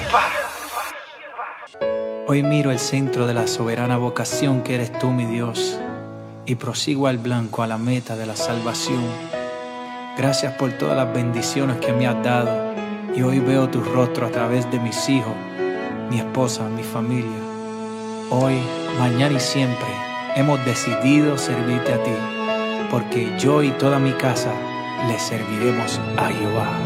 Hoy miro el centro de la soberana vocación que eres tú, mi Dios, y prosigo al blanco, a la meta de la salvación. Gracias por todas las bendiciones que me has dado, y hoy veo tu rostro a través de mis hijos, mi esposa, mi familia. Hoy, mañana y siempre hemos decidido servirte a ti, porque yo y toda mi casa le serviremos a Jehová.